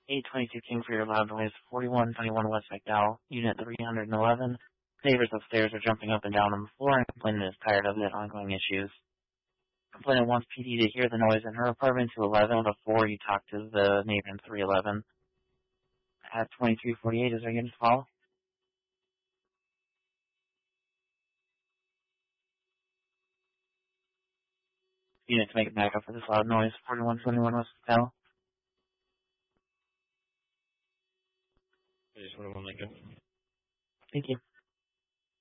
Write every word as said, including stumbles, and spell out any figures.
eight twenty-two King for your loud noise, forty-one twenty-one West McDowell, Unit three eleven. Neighbors upstairs are jumping up and down on the floor and complainant is tired of the ongoing issues. Complainant wants P D to hear the noise in her apartment to eleven before you talk to the neighbor in three eleven. At twenty-two forty-eight, is there again to call? Unit to make it back up for this loud noise, forty-one twenty-one West McDowell. I just want to Lincoln. Thank you.